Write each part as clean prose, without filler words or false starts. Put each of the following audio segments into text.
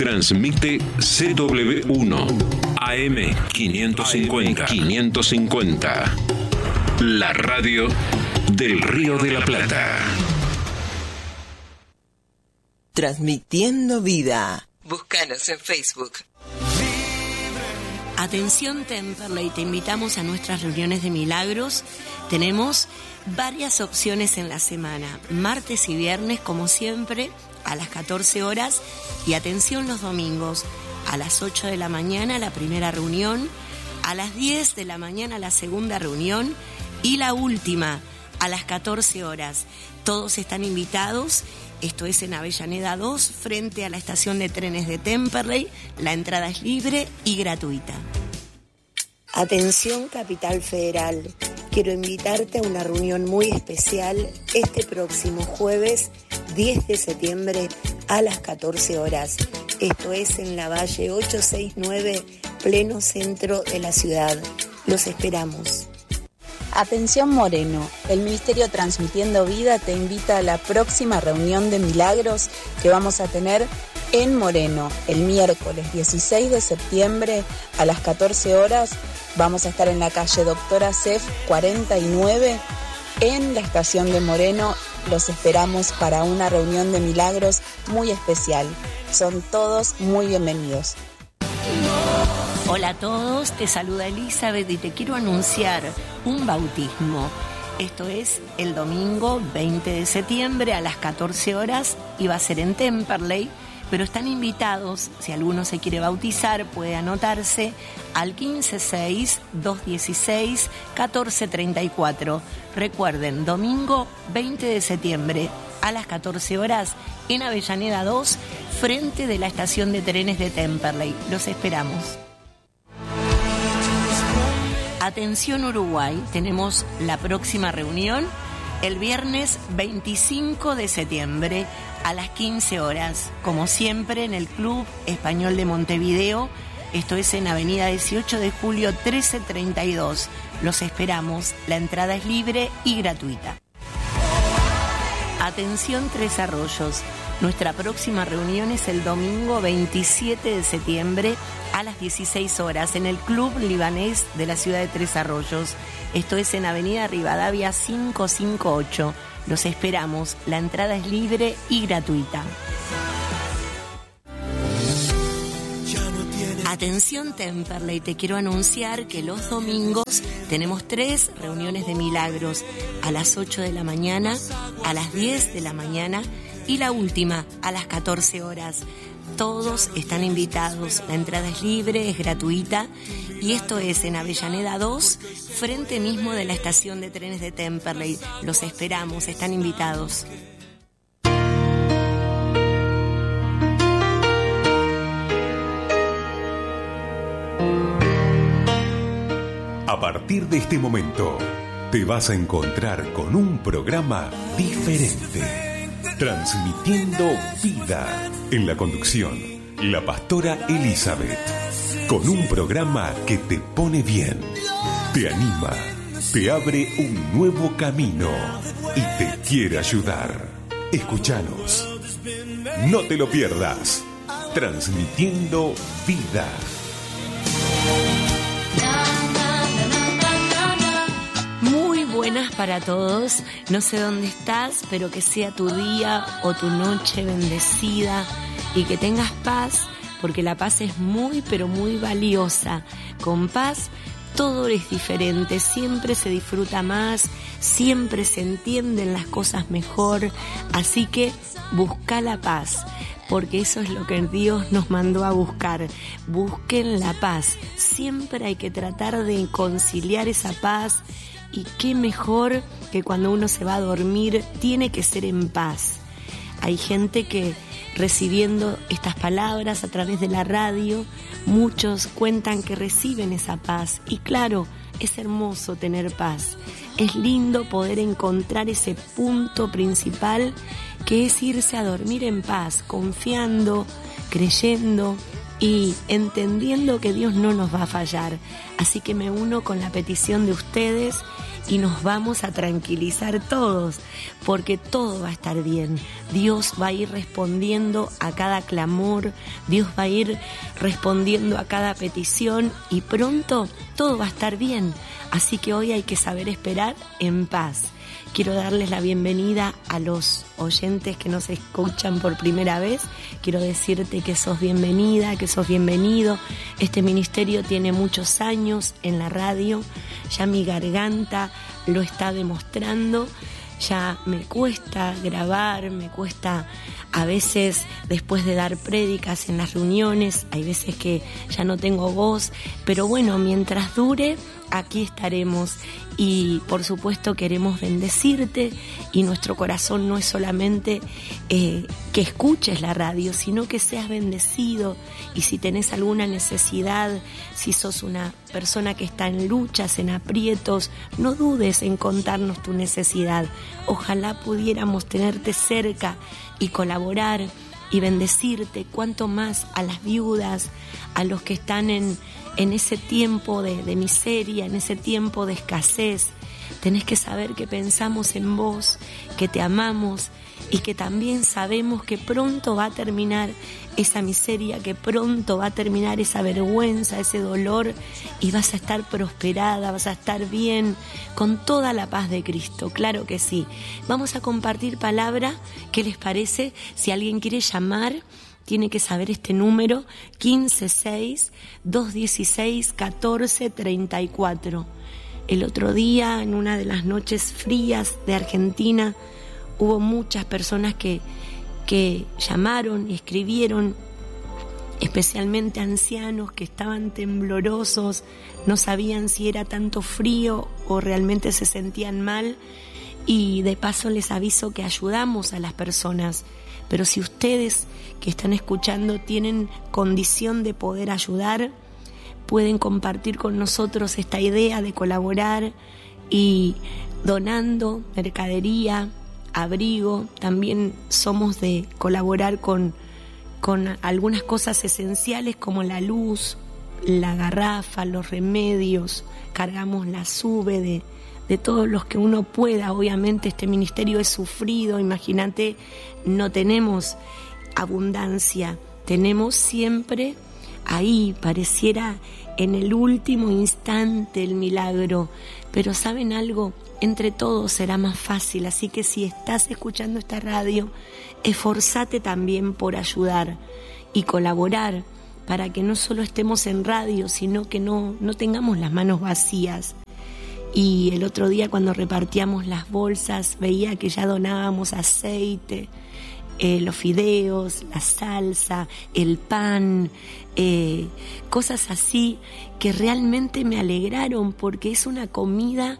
Transmite CW1 AM 550. La radio del Río de la Plata. Transmitiendo vida. Búscanos en Facebook. Atención Temperley, te invitamos a nuestras reuniones de milagros. Tenemos varias opciones en la semana, martes y viernes como siempre a las 14 horas y atención los domingos a las 8 de la mañana la primera reunión, a las 10 de la mañana la segunda reunión y la última a las 14 horas. Todos están invitados. Esto es en Avellaneda 2, frente a la estación de trenes de Temperley. La entrada es libre y gratuita. Atención Capital Federal. Quiero invitarte a una reunión muy especial este próximo jueves 10 de septiembre a las 14 horas. Esto es en la Valle 869, pleno centro de la ciudad. Los esperamos. Atención Moreno, el Ministerio Transmitiendo Vida te invita a la próxima reunión de milagros que vamos a tener en Moreno el miércoles 16 de septiembre a las 14 horas. Vamos a estar en la calle Doctora Cef 49 en la estación de Moreno. Los esperamos para una reunión de milagros muy especial. Son todos muy bienvenidos. Hola a todos, te saluda Elizabeth y te quiero anunciar un bautismo. Esto es el domingo 20 de septiembre a las 14 horas y va a ser en Temperley, pero están invitados, si alguno se quiere bautizar, puede anotarse al 156-216-1434. Recuerden, domingo 20 de septiembre a las 14 horas en Avellaneda 2, frente de la estación de trenes de Temperley. Los esperamos. Atención Uruguay, tenemos la próxima reunión el viernes 25 de septiembre a las 15 horas, como siempre en el Club Español de Montevideo. Esto es en Avenida 18 de Julio 1332. Los esperamos, la entrada es libre y gratuita. Atención Tres Arroyos, nuestra próxima reunión es el domingo 27 de septiembre a las 16 horas en el Club Libanés de la ciudad de Tres Arroyos. Esto es en Avenida Rivadavia 558. Los esperamos, la entrada es libre y gratuita. Atención Temperley, te quiero anunciar que los domingos tenemos 3 reuniones de milagros a las 8 de la mañana, a las 10 de la mañana y la última a las 14 horas. Todos están invitados, la entrada es libre, es gratuita y esto es en Avellaneda 2, frente mismo de la estación de trenes de Temperley. Los esperamos, están invitados. A partir de este momento, te vas a encontrar con un programa diferente. Transmitiendo vida. En la conducción, la pastora Elizabeth. Con un programa que te pone bien, te anima, te abre un nuevo camino y te quiere ayudar. Escúchanos. No te lo pierdas. Transmitiendo vida. Buenas para todos, no sé dónde estás, pero que sea tu día o tu noche bendecida y que tengas paz, porque la paz es muy pero muy valiosa. Con paz todo es diferente, siempre se disfruta más, siempre se entienden las cosas mejor, así que busca la paz, porque eso es lo que Dios nos mandó a buscar. Busquen la paz, siempre hay que tratar de conciliar esa paz. Y qué mejor que cuando uno se va a dormir tiene que ser en paz. Hay gente que recibiendo estas palabras a través de la radio, muchos cuentan que reciben esa paz. Y claro, es hermoso tener paz. Es lindo poder encontrar ese punto principal que es irse a dormir en paz, confiando, creyendo y entendiendo que Dios no nos va a fallar. Así que me uno con la petición de ustedes y nos vamos a tranquilizar todos, porque todo va a estar bien. Dios va a ir respondiendo a cada clamor, Dios va a ir respondiendo a cada petición y pronto todo va a estar bien. Así que hoy hay que saber esperar en paz. Quiero darles la bienvenida a los oyentes que nos escuchan por primera vez. Quiero decirte que sos bienvenida, que sos bienvenido. Este ministerio tiene muchos años en la radio. Ya mi garganta lo está demostrando. Ya me cuesta grabar, me cuesta a veces después de dar prédicas en las reuniones. Hay veces que ya no tengo voz. Pero bueno, mientras dure, aquí estaremos. Y por supuesto queremos bendecirte, y nuestro corazón no es solamente que escuches la radio, sino que seas bendecido. Y si tenés alguna necesidad, si sos una persona que está en luchas, en aprietos, no dudes en contarnos tu necesidad. Ojalá pudiéramos tenerte cerca y colaborar y bendecirte, cuanto más a las viudas, a los que están en ese tiempo de miseria, en ese tiempo de escasez. Tenés que saber que pensamos en vos, que te amamos y que también sabemos que pronto va a terminar esa miseria, que pronto va a terminar esa vergüenza, ese dolor, y vas a estar prosperada, vas a estar bien, con toda la paz de Cristo. Claro que sí. Vamos a compartir palabra. ¿Qué les parece? Si alguien quiere llamar, tiene que saber este número: 156-216-1434. El otro día, en una de las noches frías de Argentina, hubo muchas personas que llamaron y escribieron, especialmente ancianos que estaban temblorosos, no sabían si era tanto frío o realmente se sentían mal. Y de paso les aviso que ayudamos a las personas. Pero si ustedes que están escuchando tienen condición de poder ayudar, pueden compartir con nosotros esta idea de colaborar y donando mercadería, abrigo. También somos de colaborar con algunas cosas esenciales como la luz, la garrafa, los remedios. Cargamos la sube de todos los que uno pueda. Obviamente este ministerio es sufrido, imagínate, no tenemos abundancia, tenemos siempre ahí, pareciera en el último instante el milagro, pero ¿saben algo? Entre todos será más fácil. Así que si estás escuchando esta radio, esforzate también por ayudar y colaborar, para que no solo estemos en radio, sino que no tengamos las manos vacías. Y el otro día, cuando repartíamos las bolsas, veía que ya donábamos aceite, los fideos, la salsa, el pan, cosas así que realmente me alegraron, porque es una comida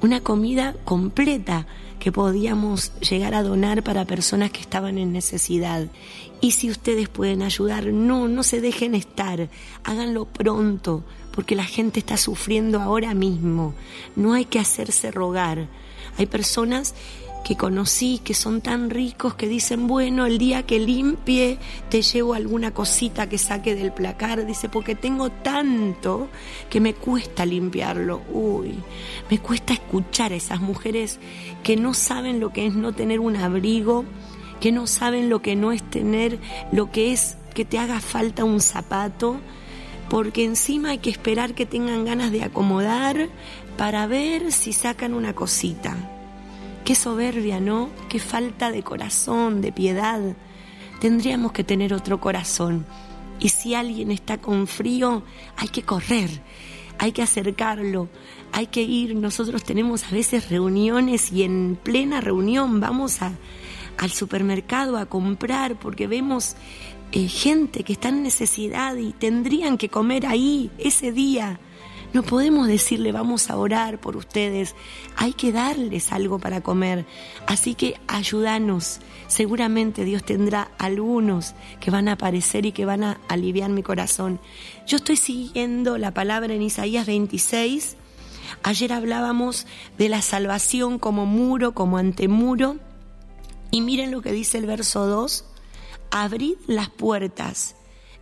completa que podíamos llegar a donar para personas que estaban en necesidad. Y si ustedes pueden ayudar, no se dejen estar, háganlo pronto, porque la gente está sufriendo ahora mismo. No hay que hacerse rogar. Hay personas que conocí que son tan ricos que dicen, bueno, el día que limpie te llevo alguna cosita que saque del placar. Dice, porque tengo tanto que me cuesta limpiarlo. Me cuesta escuchar a esas mujeres que no saben lo que es no tener un abrigo, que no saben lo que no es tener, lo que es que te haga falta un zapato, porque encima hay que esperar que tengan ganas de acomodar para ver si sacan una cosita. Qué soberbia, ¿no? Qué falta de corazón, de piedad. Tendríamos que tener otro corazón. Y si alguien está con frío, hay que correr, hay que acercarlo, hay que ir. Nosotros tenemos a veces reuniones y en plena reunión vamos al supermercado a comprar, porque vemos gente que está en necesidad y tendrían que comer ahí ese día. No podemos decirle vamos a orar por ustedes, hay que darles algo para comer. Así que ayúdanos, seguramente Dios tendrá algunos que van a aparecer y que van a aliviar mi corazón. Yo estoy siguiendo la palabra en Isaías 26. Ayer hablábamos de la salvación como muro, como antemuro, y miren lo que dice el verso 2: abrid las puertas,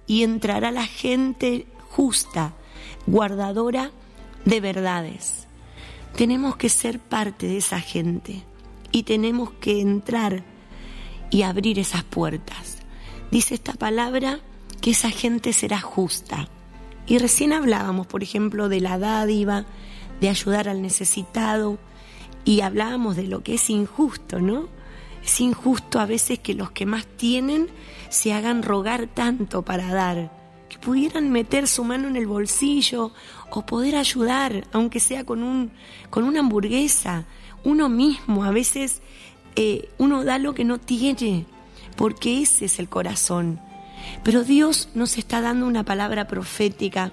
y entrará la gente justa, guardadora de verdades. Tenemos que ser parte de esa gente y tenemos que entrar y abrir esas puertas. Dice esta palabra que esa gente será justa. Y recién hablábamos, por ejemplo, de la dádiva, de ayudar al necesitado, y hablábamos de lo que es injusto, ¿no? Es injusto a veces que los que más tienen se hagan rogar tanto para dar, que pudieran meter su mano en el bolsillo o poder ayudar, aunque sea con una hamburguesa. Uno mismo, a veces uno da lo que no tiene, porque ese es el corazón. Pero Dios nos está dando una palabra profética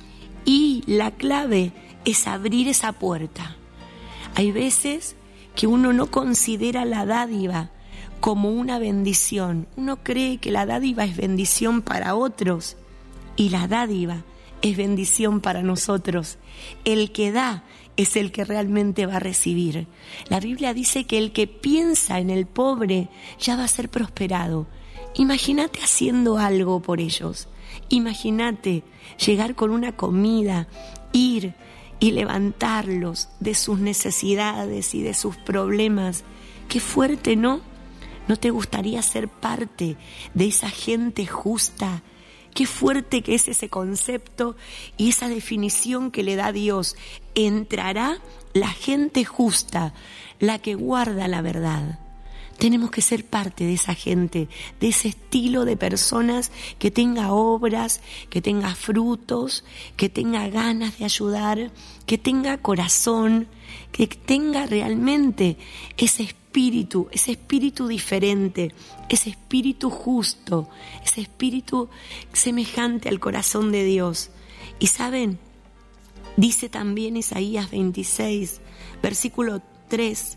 y la clave es abrir esa puerta. Hay veces que uno no considera la dádiva como una bendición. Uno cree que la dádiva es bendición para otros y la dádiva es bendición para nosotros. El que da es el que realmente va a recibir. La Biblia dice que el que piensa en el pobre ya va a ser prosperado. Imagínate haciendo algo por ellos. Imagínate llegar con una comida, ir y levantarlos de sus necesidades y de sus problemas. Qué fuerte, ¿no? ¿No te gustaría ser parte de esa gente justa? Qué fuerte que es ese concepto y esa definición que le da Dios. Entrará la gente justa, la que guarda la verdad. Tenemos que ser parte de esa gente, de ese estilo de personas que tenga obras, que tenga frutos, que tenga ganas de ayudar, que tenga corazón, que tenga realmente ese espíritu diferente, ese espíritu justo, ese espíritu semejante al corazón de Dios. Y saben, dice también Isaías 26, versículo 3,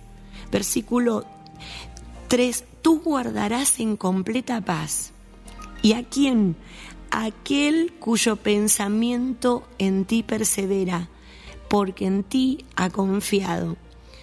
tú guardarás en completa paz. ¿Y a quién? Aquel cuyo pensamiento en ti persevera, porque en ti ha confiado.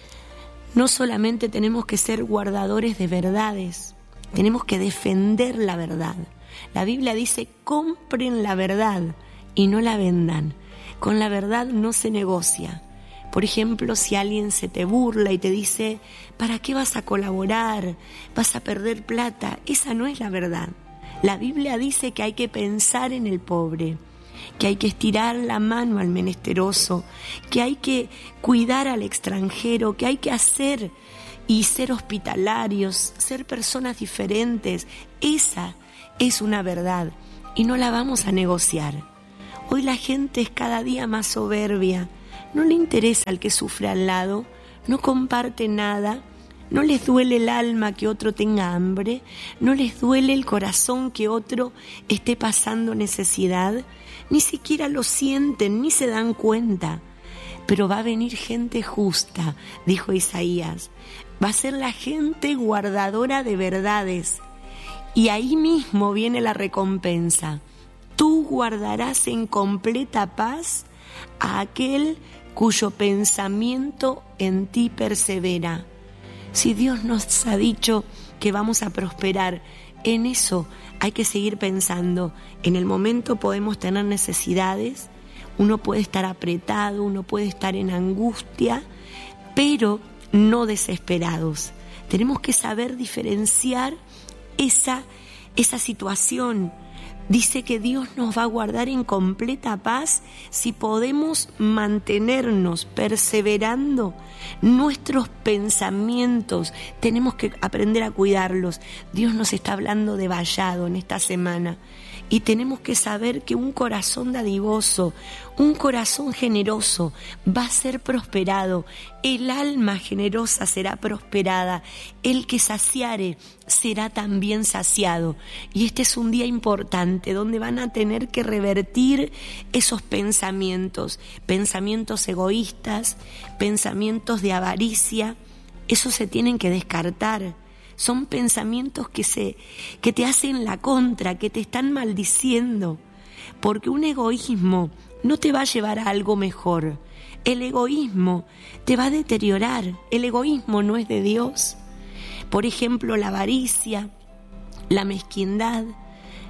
No solamente tenemos que ser guardadores de verdades, tenemos que defender la verdad. La Biblia dice, compren la verdad y no la vendan. Con la verdad no se negocia. Por ejemplo, si alguien se te burla y te dice, ¿para qué vas a colaborar? ¿Vas a perder plata? Esa no es la verdad. La Biblia dice que hay que pensar en el pobre, que hay que estirar la mano al menesteroso, que hay que cuidar al extranjero, que hay que hacer y ser hospitalarios, ser personas diferentes. Esa es una verdad y no la vamos a negociar. Hoy la gente es cada día más soberbia. No le interesa al que sufre al lado, no comparte nada, no les duele el alma que otro tenga hambre, no les duele el corazón que otro esté pasando necesidad, ni siquiera lo sienten, ni se dan cuenta. Pero va a venir gente justa, dijo Isaías, va a ser la gente guardadora de verdades, y ahí mismo viene la recompensa. Tú guardarás en completa paz a aquel cuyo pensamiento en ti persevera. Si Dios nos ha dicho que vamos a prosperar, en eso hay que seguir pensando. En el momento podemos tener necesidades, uno puede estar apretado, uno puede estar en angustia, pero no desesperados. Tenemos que saber diferenciar esa situación. Dice que Dios nos va a guardar en completa paz si podemos mantenernos perseverando. Nuestros pensamientos tenemos que aprender a cuidarlos. Dios nos está hablando de vallado en esta semana y tenemos que saber que un corazón dadivoso, un corazón generoso va a ser prosperado. El alma generosa será prosperada. El que saciare será también saciado. Y este es un día importante donde van a tener que revertir esos pensamientos egoístas, pensamientos de avaricia. Esos se tienen que descartar. Son pensamientos que te hacen la contra, que te están maldiciendo, porque un egoísmo no te va a llevar a algo mejor. El egoísmo te va a deteriorar. El egoísmo no es de Dios. Por ejemplo, la avaricia, la mezquindad,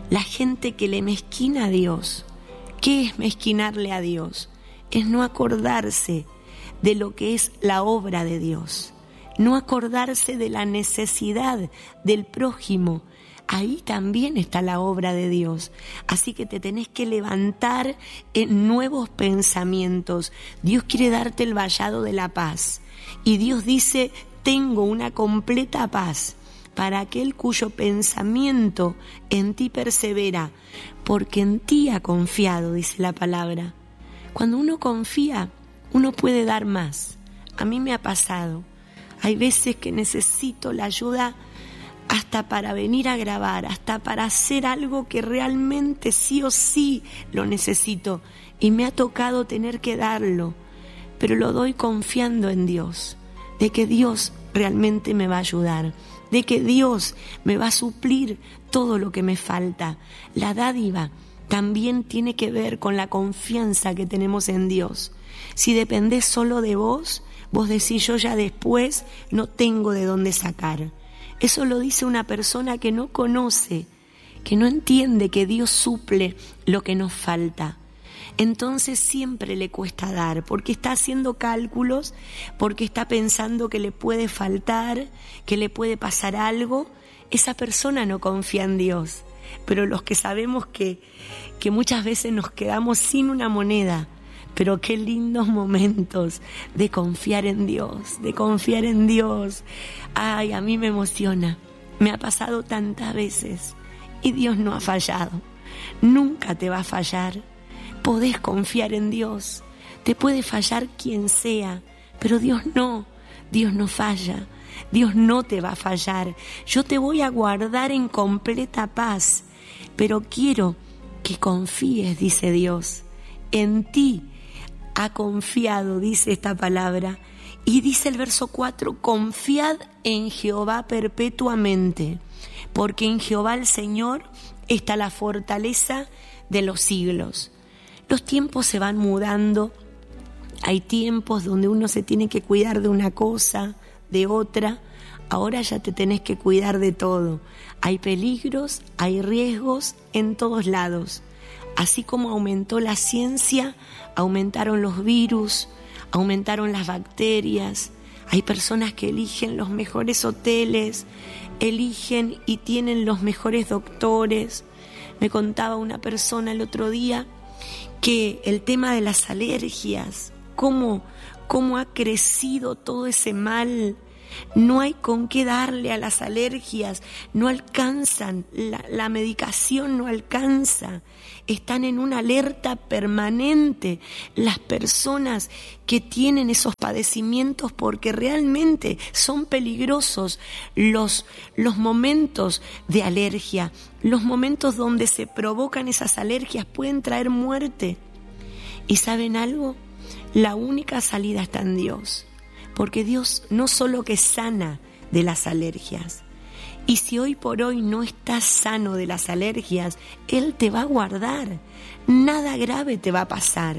La gente que le mezquina a Dios. ¿Qué es mezquinarle a Dios? Es no acordarse de lo que es la obra de Dios, no acordarse de la necesidad del prójimo. Ahí también está la obra de Dios. Así que te tenés que levantar en nuevos pensamientos. Dios quiere darte el vallado de la paz. Y Dios dice, tengo una completa paz para aquel cuyo pensamiento en ti persevera, porque en ti ha confiado, dice la palabra. Cuando uno confía, uno puede dar más. A mí me ha pasado. Hay veces que necesito la ayuda hasta para venir a grabar, hasta para hacer algo que realmente sí o sí lo necesito. Y me ha tocado tener que darlo, pero lo doy confiando en Dios, de que Dios realmente me va a ayudar, de que Dios me va a suplir todo lo que me falta. La dádiva también tiene que ver con la confianza que tenemos en Dios. Si dependés solo de vos, vos decís, yo ya después no tengo de dónde sacar. Eso lo dice una persona que no conoce, que no entiende que Dios suple lo que nos falta. Entonces siempre le cuesta dar, porque está haciendo cálculos, porque está pensando que le puede faltar, que le puede pasar algo. Esa persona no confía en Dios. Pero los que sabemos que muchas veces nos quedamos sin una moneda, pero qué lindos momentos de confiar en Dios, de confiar en Dios. Ay, a mí me emociona. Me ha pasado tantas veces y Dios no ha fallado. Nunca te va a fallar. Podés confiar en Dios. Te puede fallar quien sea, pero Dios no. Dios no falla. Dios no te va a fallar. Yo te voy a guardar en completa paz, pero quiero que confíes, dice Dios. En ti ha confiado, dice esta palabra. Y dice el verso 4, confiad en Jehová perpetuamente, porque en Jehová el Señor está la fortaleza de los siglos. Los tiempos se van mudando. Hay tiempos donde uno se tiene que cuidar de una cosa, de otra. Ahora ya te tenés que cuidar de todo. Hay peligros, hay riesgos en todos lados. Así como aumentó la ciencia, aumentaron los virus, aumentaron las bacterias. Hay personas que eligen los mejores hoteles, eligen y tienen los mejores doctores. Me contaba una persona el otro día que el tema de las alergias, cómo ha crecido todo ese mal. No hay con qué darle a las alergias, no alcanzan, la medicación no alcanza. Están en una alerta permanente las personas que tienen esos padecimientos, porque realmente son peligrosos los momentos de alergia. Los momentos donde se provocan esas alergias pueden traer muerte. ¿Y saben algo? La única salida está en Dios. Porque Dios no solo que sana de las alergias, y si hoy por hoy no estás sano de las alergias, Él te va a guardar, nada grave te va a pasar.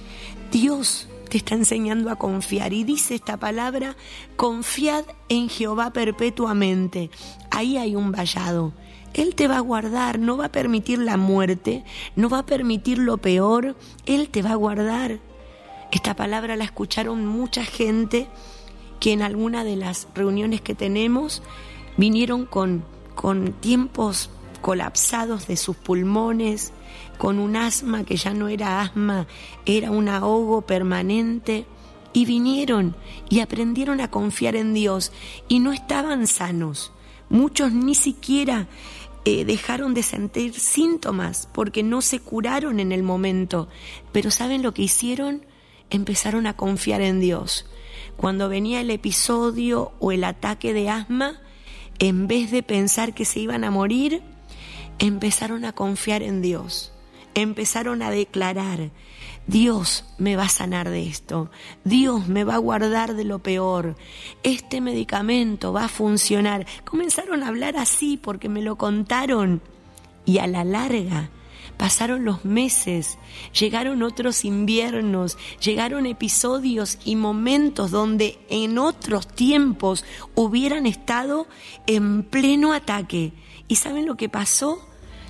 Dios te está enseñando a confiar y dice esta palabra, confiad en Jehová perpetuamente. Ahí hay un vallado. Él te va a guardar, no va a permitir la muerte, no va a permitir lo peor, Él te va a guardar. Esta palabra la escucharon mucha gente que en alguna de las reuniones que tenemos vinieron con tiempos colapsados de sus pulmones, con un asma que ya no era asma, era un ahogo permanente, y vinieron y aprendieron a confiar en Dios y no estaban sanos. Muchos ni siquiera dejaron de sentir síntomas porque no se curaron en el momento, pero ¿saben lo que hicieron? Empezaron a confiar en Dios. Cuando venía el episodio o el ataque de asma, en vez de pensar que se iban a morir, empezaron a confiar en Dios. Empezaron a declarar, Dios me va a sanar de esto, Dios me va a guardar de lo peor, este medicamento va a funcionar. Comenzaron a hablar así porque me lo contaron, y a la larga pasaron los meses, llegaron otros inviernos, llegaron episodios y momentos donde en otros tiempos hubieran estado en pleno ataque. ¿Y saben lo que pasó?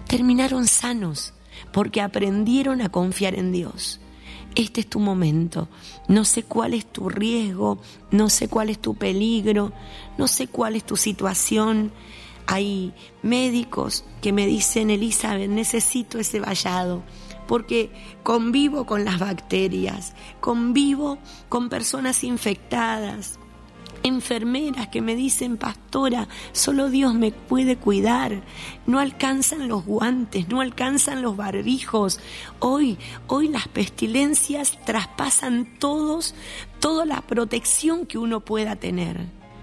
terminaron sanos porque aprendieron a confiar en Dios. Este es tu momento. No sé cuál es tu riesgo, no sé cuál es tu peligro, no sé cuál es tu situación. Hay médicos que me dicen: Elizabeth, necesito ese vallado porque convivo con las bacterias, convivo con personas infectadas. Enfermeras que me dicen: pastora, solo Dios me puede cuidar. No alcanzan los guantes, no alcanzan los barbijos. Hoy las pestilencias traspasan toda la protección que uno pueda tener.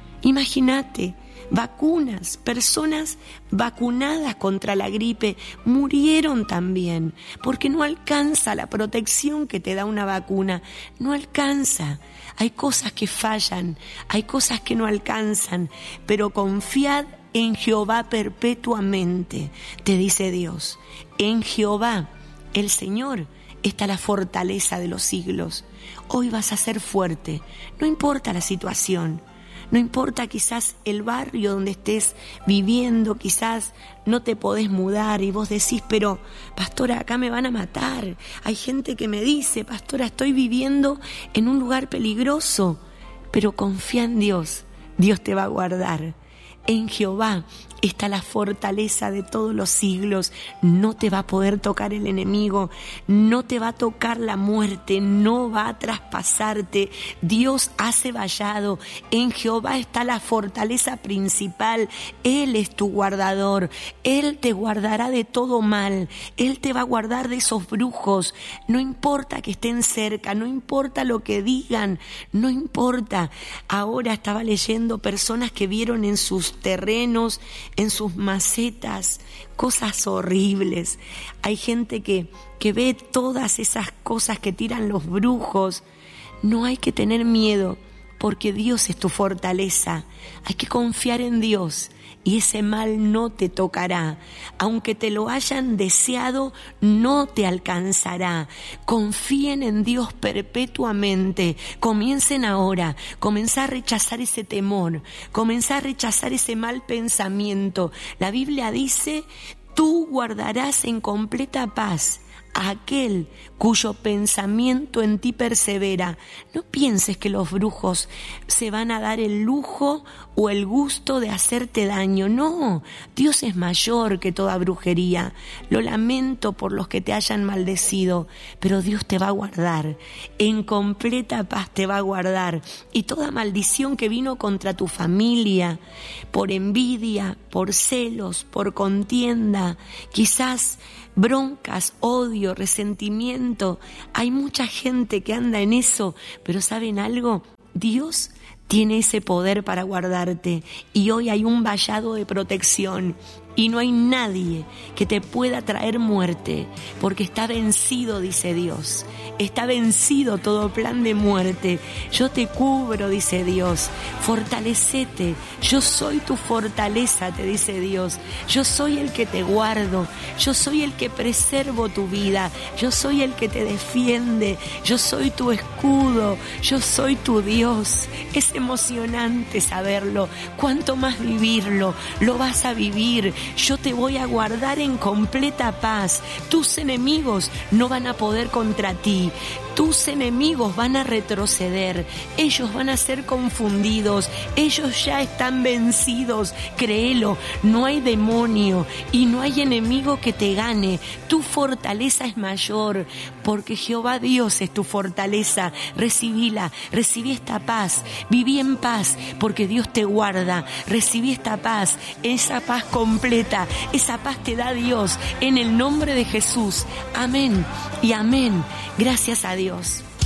Imagínate, vacunas, personas vacunadas contra la gripe murieron también, porque no alcanza la protección que te da una vacuna, no alcanza. Hay cosas que fallan, hay cosas que no alcanzan, pero confiad en Jehová perpetuamente, te dice Dios. En Jehová, el Señor, está la fortaleza de los siglos. Hoy vas a ser fuerte, no importa la situación. No importa quizás el barrio donde estés viviendo, quizás no te podés mudar y vos decís: pero pastora, acá me van a matar. Hay gente que me dice: pastora, estoy viviendo en un lugar peligroso. Pero confía en Dios, Dios te va a guardar. En Jehová está la fortaleza de todos los siglos. No te va a poder tocar el enemigo, no te va a tocar la muerte, no va a traspasarte. Dios hace vallado. En Jehová está la fortaleza principal. Él es tu guardador. Él te guardará de todo mal. Él te va a guardar de esos brujos. No importa que estén cerca, no importa lo que digan, no importa. Ahora estaba leyendo personas que vieron en sus terrenos, en sus macetas, cosas horribles. Hay gente que ve todas esas cosas que tiran los brujos. No hay que tener miedo, porque Dios es tu fortaleza. Hay que confiar en Dios y ese mal no te tocará. Aunque te lo hayan deseado, no te alcanzará. Confíen en Dios perpetuamente. Comiencen ahora. Comenzá a rechazar ese temor. Comenzá a rechazar ese mal pensamiento. La Biblia dice: tú guardarás en completa paz a aquel cuyo pensamiento en ti persevera. No pienses que los brujos se van a dar el lujo o el gusto de hacerte daño. No, Dios es mayor que toda brujería. Lo lamento por los que te hayan maldecido, pero Dios te va a guardar. En completa paz te va a guardar. Y toda maldición que vino contra tu familia, por envidia, por celos, por contienda, quizás broncas, odio, resentimiento. Hay mucha gente que anda en eso, pero ¿saben algo? Dios tiene ese poder para guardarte y hoy hay un vallado de protección. Y no hay nadie que te pueda traer muerte, porque está vencido, dice Dios. Está vencido todo plan de muerte. Yo te cubro, dice Dios. Fortalecete. Yo soy tu fortaleza, te dice Dios. Yo soy el que te guardo. Yo soy el que preservo tu vida. Yo soy el que te defiende. Yo soy tu escudo. Yo soy tu Dios. Es emocionante saberlo. Cuanto más vivirlo, lo vas a vivir. Yo te voy a guardar en completa paz. Tus enemigos no van a poder contra ti. Tus enemigos van a retroceder. Ellos van a ser confundidos. Ellos ya están vencidos. Créelo, no hay demonio y no hay enemigo que te gane. Tu fortaleza es mayor, porque Jehová Dios es tu fortaleza. Recibíla, recibí esta paz. Viví en paz, porque Dios te guarda. Recibí esta paz, esa paz completa. Esa paz te da Dios en el nombre de Jesús. Amén y amén. Gracias a Dios.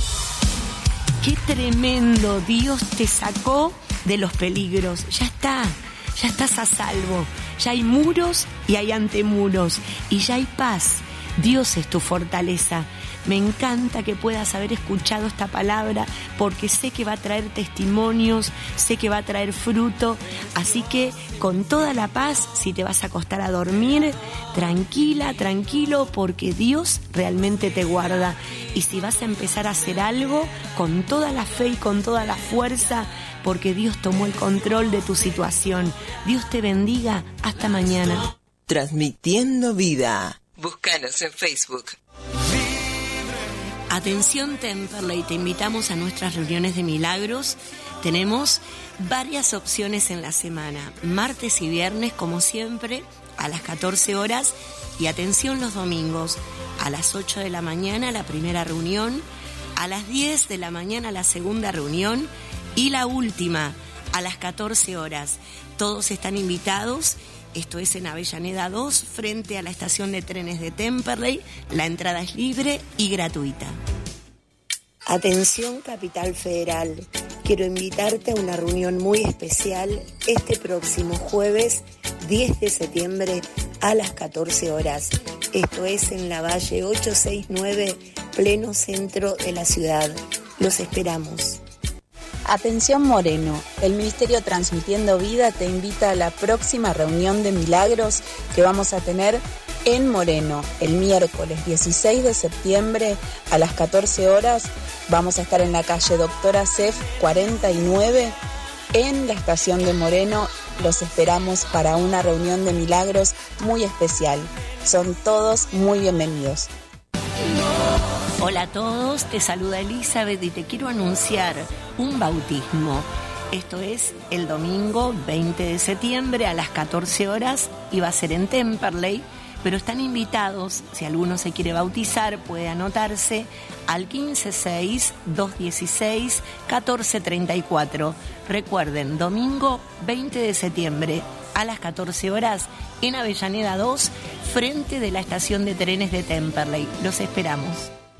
Qué tremendo. Dios te sacó de los peligros. Ya estás a salvo. Ya hay muros y hay antemuros y ya hay paz. Dios es tu fortaleza. Me encanta que puedas haber escuchado esta palabra, porque sé que va a traer testimonios, sé que va a traer fruto. Así que con toda la paz, si te vas a acostar a dormir, tranquila, tranquilo, porque Dios realmente te guarda. Y si vas a empezar a hacer algo, con toda la fe y con toda la fuerza, porque Dios tomó el control de tu situación. Dios te bendiga. Hasta mañana. Transmitiendo vida. Búscanos en Facebook. Atención Temperley, te invitamos a nuestras reuniones de milagros. Tenemos varias opciones en la semana, martes y viernes como siempre a las 14 horas y atención los domingos a las 8 de la mañana la primera reunión, a las 10 de la mañana la segunda reunión y la última a las 14 horas. Todos están invitados. Esto es en Avellaneda 2, frente a la estación de trenes de Temperley. La entrada es libre y gratuita. Atención Capital Federal, quiero invitarte a una reunión muy especial este próximo jueves 10 de septiembre a las 14 horas. Esto es en la Valle 869, pleno centro de la ciudad. Los esperamos. Atención Moreno, el Ministerio Transmitiendo Vida te invita a la próxima reunión de milagros que vamos a tener en Moreno el miércoles 16 de septiembre a las 14 horas. Vamos a estar en la calle Doctora Cef 49 en la estación de Moreno. Los esperamos para una reunión de milagros muy especial. Son todos muy bienvenidos. Hola a todos, te saluda Elizabeth y te quiero anunciar un bautismo. Esto es el domingo 20 de septiembre a las 14 horas y va a ser en Temperley, pero están invitados, si alguno se quiere bautizar, puede anotarse al 156-216-1434. Recuerden, domingo 20 de septiembre a las 14 horas en Avellaneda 2, frente de la estación de trenes de Temperley. Los esperamos.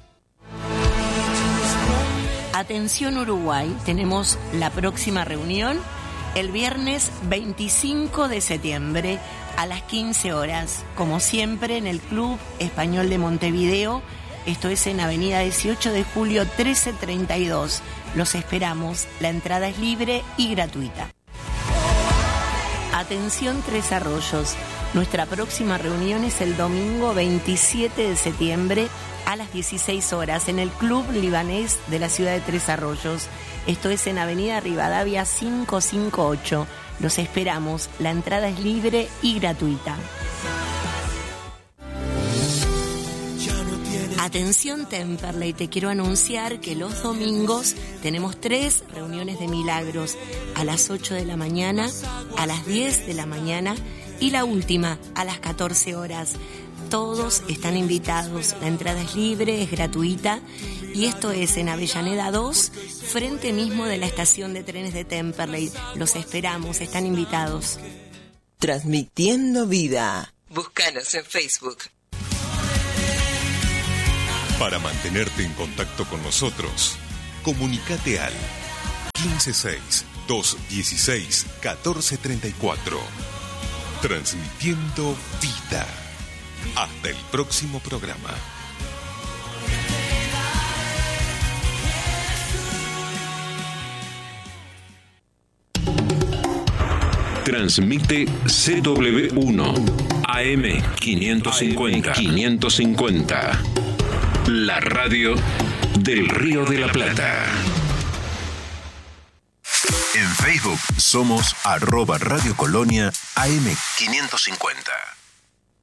Atención Uruguay, tenemos la próxima reunión el viernes 25 de septiembre a las 15 horas, como siempre en el Club Español de Montevideo. Esto es en Avenida 18 de Julio 1332. Los esperamos, la entrada es libre y gratuita. Atención Tres Arroyos, nuestra próxima reunión es el domingo 27 de septiembre a las 16 horas en el Club Libanés de la ciudad de Tres Arroyos. Esto es en Avenida Rivadavia 558. Los esperamos, la entrada es libre y gratuita. Atención Temperley, te quiero anunciar que los domingos tenemos 3 reuniones de milagros a las 8 de la mañana, a las 10 de la mañana y la última a las 14 horas. Todos están invitados, la entrada es libre, es gratuita y esto es en Avellaneda 2, frente mismo de la estación de trenes de Temperley. Los esperamos, están invitados. Transmitiendo vida. Búscanos en Facebook. Para mantenerte en contacto con nosotros, comunícate al 156-216-1434. Transmitiendo vida. Hasta el próximo programa. Transmite CW1 AM 550. La radio del Río de la Plata. En Facebook somos @Radio Colonia AM 550.